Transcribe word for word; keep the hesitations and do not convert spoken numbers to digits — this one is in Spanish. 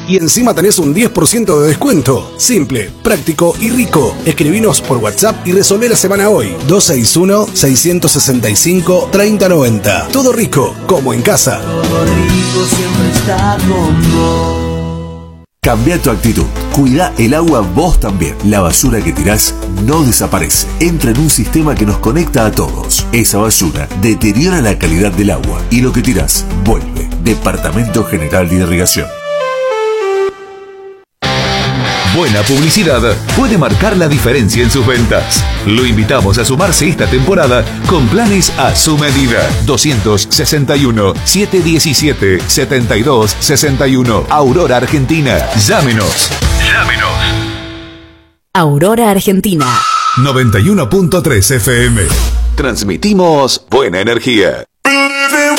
y encima tenés un diez por ciento de descuento. Simple, práctico y rico. Escribinos por WhatsApp y resolvé la semana hoy. dos seis uno, seis seis cinco, tres cero nueve cero. Todo rico, como en casa. Todo rico siempre está con vos. Cambia tu actitud. Cuida el agua vos también. La basura que tirás no desaparece. Entra en un sistema que nos conecta a todos. Esa basura deteriora la calidad del agua y lo que tirás vuelve. Departamento General de Irrigación. Buena publicidad puede marcar la diferencia en sus ventas. Lo invitamos a sumarse esta temporada con planes a su medida. dos sesenta y uno, setecientos diecisiete, setenta y dos sesenta y uno. Aurora Argentina. Llámenos. Llámenos. Aurora Argentina. noventa y uno punto tres F M. Transmitimos buena energía.